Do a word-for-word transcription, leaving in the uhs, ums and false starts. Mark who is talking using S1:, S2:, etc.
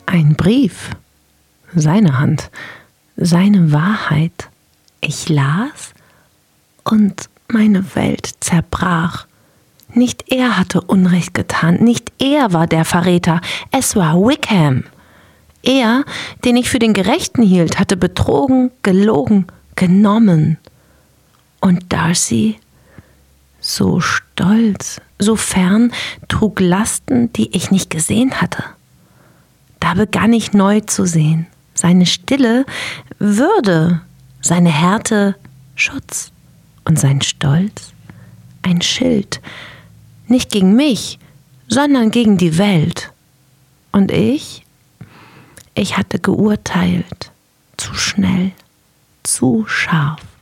S1: Ein Brief, seine Hand, seine Wahrheit. Ich las und meine Welt zerbrach. Nicht er hatte Unrecht getan, nicht er war der Verräter, es war Wickham. Er, den ich für den Gerechten hielt, hatte betrogen, gelogen, genommen. Und Darcy, so stolz, so fern, trug Lasten, die ich nicht gesehen hatte. Da begann ich neu zu sehen. Seine Stille Würde, seine Härte Schutz und sein Stolz ein Schild, nicht gegen mich, sondern gegen die Welt. Und ich, ich hatte geurteilt, zu schnell, zu scharf.